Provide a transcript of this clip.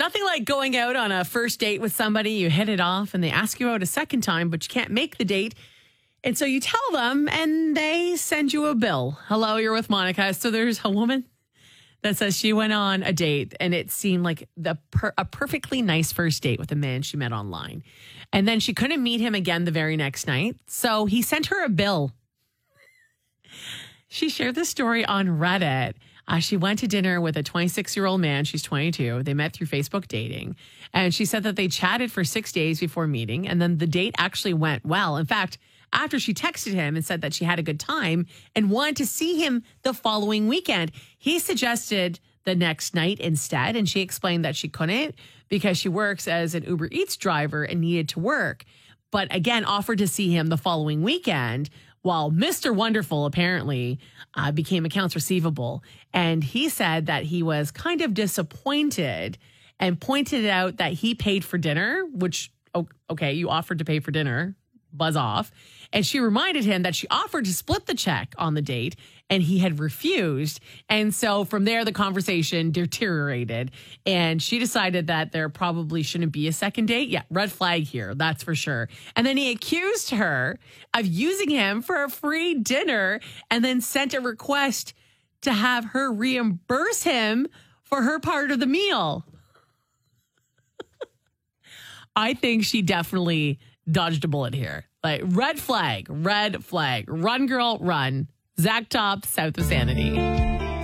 Nothing like going out on a first date with somebody, you hit it off and they ask you out a second time, but you can't make the date. And so you tell them and they send you a bill. Hello, you're with Monica. So there's a woman that says she went on a date and it seemed like a perfectly nice first date with a man she met online. And then she couldn't meet him again the very next night. So he sent her a bill. She shared this story on Reddit. She went to dinner with a 26-year-old man. She's 22. They met through Facebook dating. And she said that they chatted for 6 days before meeting. And then the date actually went well. In fact, after she texted him and said that she had a good time and wanted to see him the following weekend, he suggested the next night instead. And she explained that she couldn't because she works as an Uber Eats driver and needed to work. But again, offered to see him the following weekend, while Mr. Wonderful apparently became accounts receivable. And he said that he was kind of disappointed and pointed out that he paid for dinner, which, okay, you offered to pay for dinner, buzz off. And she reminded him that she offered to split the check on the date and he had refused. And so from there, the conversation deteriorated and she decided that there probably shouldn't be a second date. Yeah, red flag here, that's for sure. And then he accused her of using him for a free dinner and then sent a request to have her reimburse him for her part of the meal. I think she definitely dodged a bullet here. Like, red flag, run, girl, run. Zach Top, south of Sanity.